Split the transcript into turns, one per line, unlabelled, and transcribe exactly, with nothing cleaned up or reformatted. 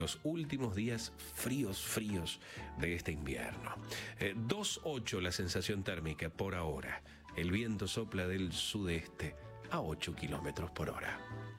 Los últimos días fríos, fríos de este invierno. Eh, dos coma ocho la sensación térmica por ahora. El viento sopla del sudeste a ocho kilómetros por hora.